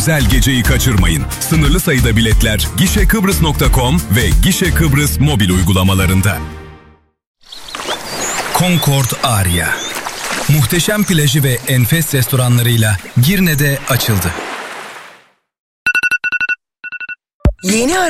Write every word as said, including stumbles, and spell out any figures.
özel geceyi kaçırmayın. Sınırlı sayıda biletler gişekıbrıs nokta com ve Gişe Kıbrıs mobil uygulamalarında. Concord Aria. Muhteşem plajı ve enfes restoranlarıyla Girne'de açıldı. Yeni